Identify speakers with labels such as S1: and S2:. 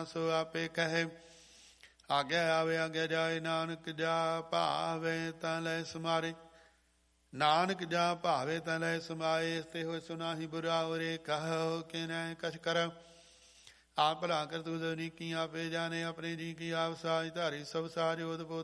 S1: ਜਾਣਾ ਸੋ ਆਪੇ ਕਹੇ। ਆਗਿਆ ਆਵੇ ਆਗਿਆ ਜਾਏ, ਨਾਨਕ ਜਾ ਭਾਵੇ ਤਾਂ ਲੈ ਸਮਾਰੇ। ਨਾਨਕ ਜਾ ਭਾਵੇ ਤਾਂ ਲੈ ਸਮਾਏ, ਇਸ ਤੇ ਹੋਏ ਸੁਨਾਹੀ ਬੁਰਾ ਉਰੇ ਕਹੋ ਕਿਨੈ ਕਛ ਕਰ। ਆਪ ਭਲਾ ਕਰ ਤੂੰ ਨੀਕੀ ਆਪੇ ਜਾਣੇ, ਆਪਣੇ ਜੀ ਕੀ ਆਪ ਸਾਜ ਧਾਰੀ ਸਭ ਸਾਜ ਓਤ ਪੋਤ